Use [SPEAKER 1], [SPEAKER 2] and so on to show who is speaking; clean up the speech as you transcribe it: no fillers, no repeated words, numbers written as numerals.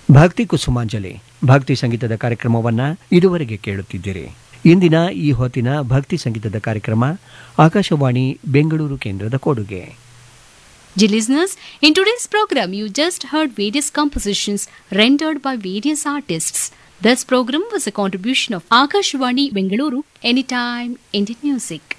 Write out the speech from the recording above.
[SPEAKER 1] ಭಕ್ತಿ ಕುಸುಮಾಂಜಲಿ ಭಕ್ತಿ ಸಂಗೀತದ ಕಾರ್ಯಕ್ರಮವನ್ನ ಇದುವರೆಗೆ ಕೇಳುತ್ತಿದ್ದೀರಿ. ಇಂದಿನ ಈ ಹೊತ್ತಿನ ಭಕ್ತಿ ಸಂಗೀತದ ಕಾರ್ಯಕ್ರಮ ಆಕಾಶವಾಣಿ ಬೆಂಗಳೂರು ಕೇಂದ್ರದ ಕೊಡುಗೆ.
[SPEAKER 2] Dear listeners, in today's program you just heard various compositions rendered by various artists. This program was a contribution of Akashvani Bengaluru, Anytime Indian Music.